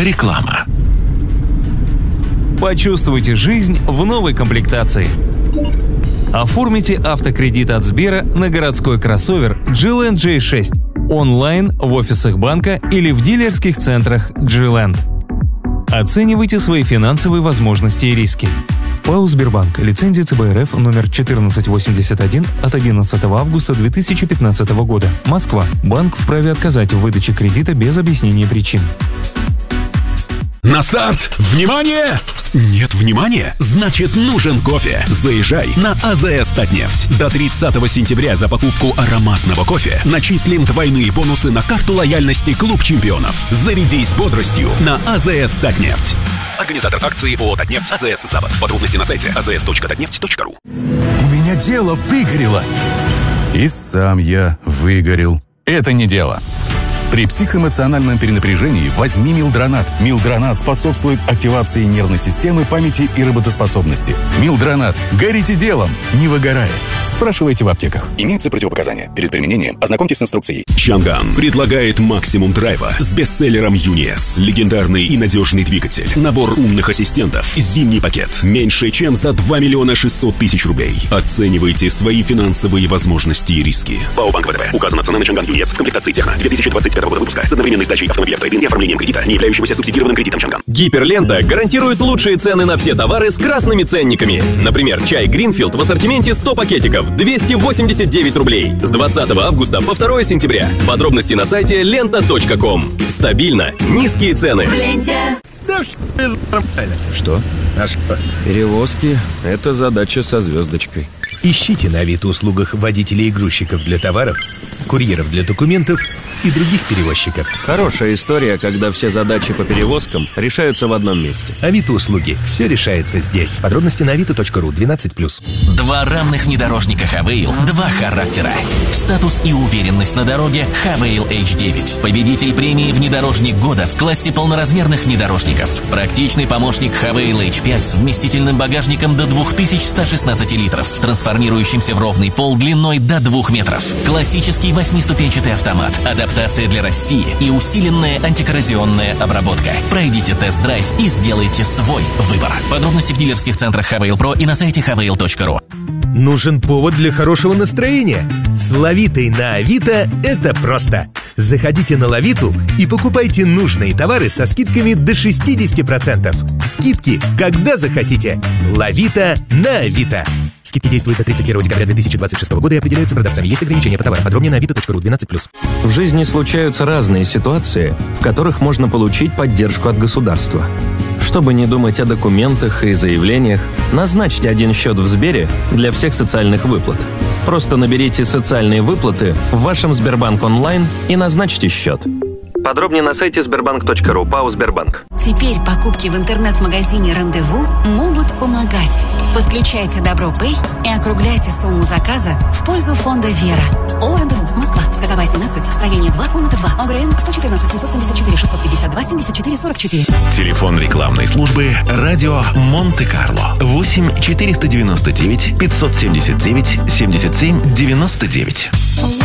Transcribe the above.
Реклама. Почувствуйте жизнь в новой комплектации. Оформите автокредит от Сбера на городской кроссовер G-Land J6 онлайн в офисах банка или в дилерских центрах G-Land. Оценивайте свои финансовые возможности и риски. ПАО «Сбербанк». Лицензия ЦБ РФ номер 1481 от 11 августа 2015 года. Москва. Банк вправе отказать в выдаче кредита без объяснения причин. На старт! Внимание! Нет внимания? Значит, нужен кофе. Заезжай на АЗС «Татнефть». До 30 сентября за покупку ароматного кофе начислим двойные бонусы на карту лояльности «Клуб чемпионов». Зарядись бодростью на АЗС «Татнефть». Организатор акции ООО «Татнефть» АЗС «Запад». Подробности на сайте azs.tatneft.ru. У меня дело выгорело. И сам я выгорел. Это не дело. При психоэмоциональном перенапряжении возьми Милдронат. Милдронат способствует активации нервной системы, памяти и работоспособности. Милдронат. Горите делом, не выгорая. Спрашивайте в аптеках. Имеются противопоказания. Перед применением ознакомьтесь с инструкцией. Чанган предлагает максимум драйва с бестселлером UNIS. Легендарный и надежный двигатель. Набор умных ассистентов. Зимний пакет. Меньше чем за 2 600 000 рублей. Оценивайте свои финансовые возможности и риски. ПАО «Банк ВТБ». Указана цена на Чанган UNIS в комплектации Техно 2025 года выпуска с одновременной сдачей автомобиля в трейд-ин и оформлением кредита, не являющегося субсидированным кредитом Чанган. Гиперлента гарантирует лучшие цены на все товары с красными ценниками. Например, чай Гринфилд в ассортименте 100 пакетиков 289 рублей. С 20 августа по 2 сентября. Подробности на сайте lenta.com. Стабильно. Низкие цены. Да все нормально. Что? А что? Перевозки – это задача со звездочкой. Ищите на Авито-услугах водителей и грузчиков для товаров, курьеров для документов и других перевозчиков. Хорошая история, когда все задачи по перевозкам решаются в одном месте. Авито-услуги. Все решается здесь. Подробности на avito.ru 12+. Два равных внедорожника Хавейл, два характера. Статус и уверенность на дороге Хавейл H9. Победитель премии «Внедорожник года» в классе полноразмерных внедорожников. Практичный помощник Хавейл H5 с вместительным багажником до 2116 литров, трансформирующимся в ровный пол длиной до 2 метров. Классический 8-ступенчатый автомат, адаптация для России и усиленная антикоррозионная обработка. Пройдите тест-драйв и сделайте свой выбор. Подробности в дилерских центрах Хавейл Про и на сайте havail.ru. Нужен повод для хорошего настроения? С Лавитой на Авито это просто. Заходите на Лавиту и покупайте нужные товары со скидками до 60%. Скидки, когда захотите. Лавита на Авито. Скидки действуют до 31 декабря 2026 года и определяются продавцами. Есть ограничения по товарам. Подробнее на avito.ru 12+. В жизни случаются разные ситуации, в которых можно получить поддержку от государства. Чтобы не думать о документах и заявлениях, назначьте один счет в Сбере для всех социальных выплат. Просто наберите «Социальные выплаты» в вашем Сбербанк онлайн и назначьте счет. Подробнее на сайте sberbank.ru. ПАО «Сбербанк». Теперь покупки в интернет-магазине «Рандеву» могут помогать. Подключайте Добро.Пэй и округляйте сумму заказа в пользу фонда «Вера». ООО «Рандеву», Москва, Скаковая, 17, строение 2, комната 2, ОГРН 114 774 652 74 44. Телефон рекламной службы «Радио Монте-Карло» 8 499 579 77 99.